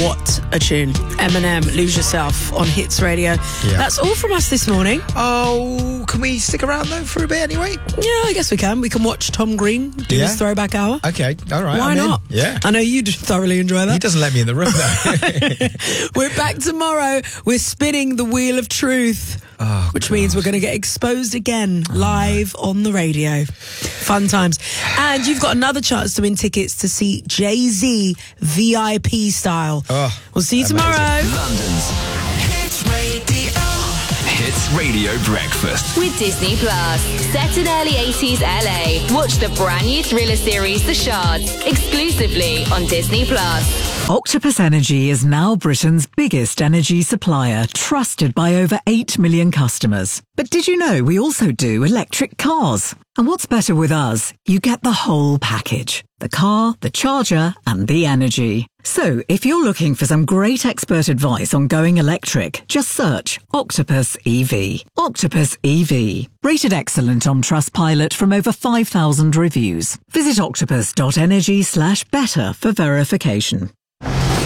What a tune. Eminem, Lose Yourself on Hits Radio. Yeah. That's all from us this morning. Oh, can we stick around though for a bit anyway? Yeah, I guess we can. We can watch Tom Green do his throwback hour. Okay, all right. Why not? Yeah. I know you'd thoroughly enjoy that. He doesn't let me in the room though. We're back tomorrow. We're spinning the Wheel of Truth. Which means we're going to get exposed again live on the radio. Fun times. And you've got another chance to win tickets to see Jay-Z VIP style. We'll see you tomorrow. London's Hits Radio Breakfast with Disney Plus. Set in early 80s LA. Watch the brand new thriller series The Shards exclusively on Disney Plus. Octopus Energy is now Britain's biggest energy supplier, trusted by over 8 million customers. But did you know we also do electric cars? And what's better with us? You get the whole package. The car, the charger, and the energy. So, if you're looking for some great expert advice on going electric, just search Octopus EV. Octopus EV. Rated excellent on Trustpilot from over 5,000 reviews. Visit octopus.energy/better for verification.